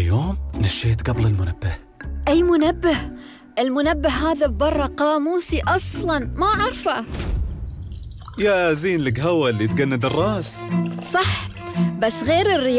اليوم نشيت قبل المنبه. أي منبه؟ المنبه هذا برا قاموسي أصلاً ما أعرفه. يا زين القهوة اللي تقند الراس. صح، بس غير الرياضة